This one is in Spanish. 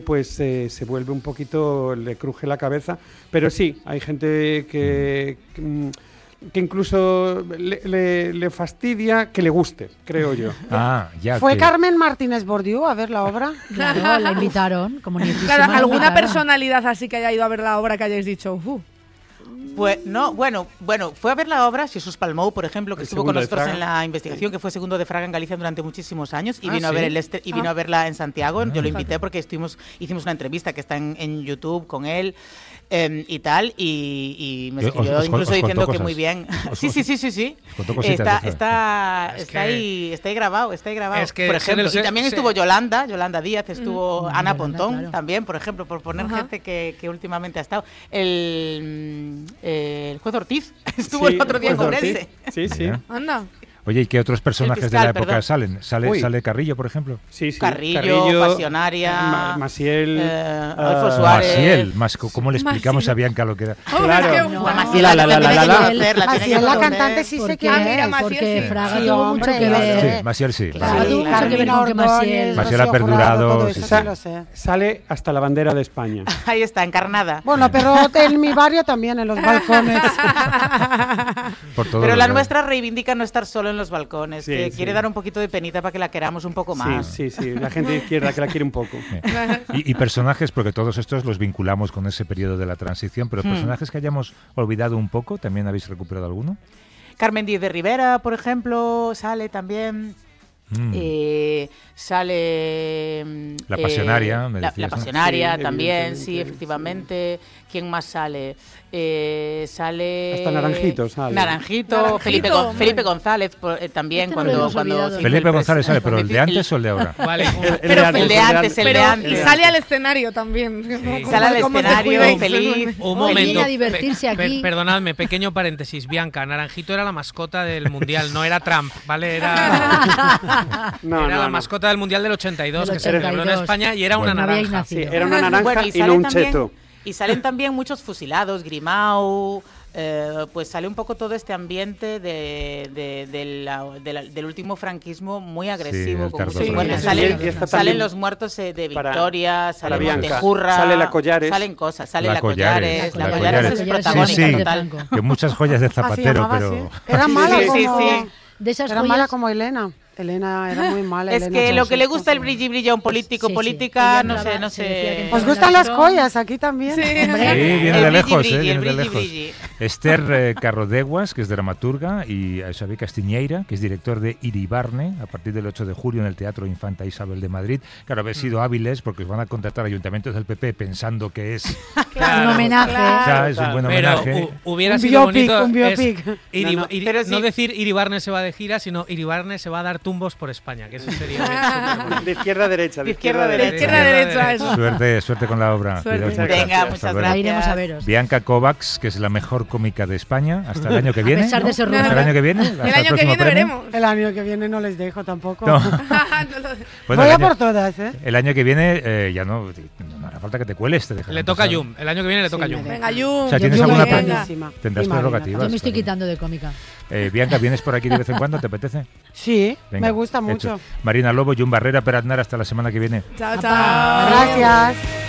pues se vuelve un poquito, le cruje la cabeza, pero sí, hay gente que incluso le fastidia que le guste, creo yo. ¿Fue Carmen Martínez Bordiú a ver la obra? Claro, la invitaron, como Claro, ¿alguna personalidad así que haya ido a ver la obra que hayáis dicho? Pues no, bueno, fue a ver la obra Jesús Palmou, por ejemplo, que estuvo con nosotros en la investigación, que fue segundo de Fraga en Galicia durante muchísimos años, y vino a ver vino a verla en Santiago. Yo lo invité porque hicimos una entrevista que está en YouTube con él. Y tal, y me escribió incluso diciendo que muy bien. Sí. Está ahí grabado. Es que, por ejemplo, y también estuvo Yolanda Díaz, estuvo Ana Pontón, también, por ejemplo, por poner gente que últimamente ha estado. El juez Ortiz estuvo el otro día en Ourense. Sí. Anda. Oye, ¿y qué otros personajes de la época salen? ¿Sale Carrillo, por ejemplo? Sí. Carrillo, Pasionaria, Maciel, Adolfo Suárez. ¿Cómo le explicamos a Bianca lo que era? Claro. Maciel, la cantante sí sé quién es. Porque Fraga tuvo mucho que ver. Sí, Maciel sí. Fraga tuvo mucho que ver con que Maciel. Maciel ha perdurado. Sale hasta la bandera de España. Ahí está, encarnada. Bueno, pero en mi barrio también, en los balcones. Pero la nuestra reivindica no estar solo en los balcones, que quiere dar un poquito de penita para que la queramos un poco más. Sí, la gente de izquierda que la quiere un poco. Y personajes, porque todos estos los vinculamos con ese periodo de la transición, pero personajes que hayamos olvidado un poco, ¿también habéis recuperado alguno? Carmen Díez de Rivera, por ejemplo, sale también. Sale La Pasionaria, la Pasionaria también, sí, efectivamente. ¿Quién más sale? Sale hasta Naranjito sale. Naranjito. Felipe González también cuando Felipe González sale, pero ¿el de antes o el de ahora? Vale. el de antes. Y sale al escenario también. Sí, sale al escenario feliz. Un momento. Divertirse aquí. Perdonadme, pequeño paréntesis. Bianca, Naranjito era la mascota del Mundial, no era Trump, ¿vale? Era la mascota del Mundial del 82, que se celebró en España y era una naranja. Sí, era una naranja y no un cheto. Y salen también muchos fusilados, Grimau, pues sale un poco todo este ambiente del último franquismo muy agresivo. Salen los muertos de Victoria, sale Montejurra, sale la Collares. Salen cosas, sale la Collares. La Collares es protagónica total. Que muchas joyas de Zapatero, pero... Era mala mala como Elena. Elena era muy mala. Es que lo que le gusta el brilli a un político, política, no sé. ¿Os gustan las collas aquí también? Sí, viene de lejos, viene de lejos. Esther Carrodeguas, que es dramaturga, y Xavier Castiñeira, que es director de Iribarne, a partir del 8 de julio en el Teatro Infanta Isabel de Madrid. Claro, habéis sido hábiles porque os van a contratar ayuntamientos del PP pensando que es un homenaje. Es un buen homenaje. Pero hubiera sido bonito un biopic. No decir Iribarne se va de gira, sino Iribarne se va a dar tumbos por España, que eso sería de izquierda a derecha. De izquierda a derecha, eso. Suerte con la obra. Venga, muchas gracias. Iremos a veros. Bianca Kovacs, que es la mejor cómica de España, hasta el año que viene. A pesar de ese rumor. ¿Hasta el año que viene? El año que viene veremos. El año que viene no les dejo tampoco. No. Voy a por todas, ¿eh? El año que viene ya no hará falta que te cueles. Le toca a Yum. El año que viene le toca a Yum. Venga, Yum. O sea, ¿tienes alguna Tendrás prerrogativas. Yo me estoy quitando de cómica. Bianca, ¿vienes por aquí de vez en cuando? ¿Te apetece? Sí, venga, me gusta mucho. Marina Lobo, Yum Barrera, Peraznar, hasta la semana que viene. Chao. Gracias.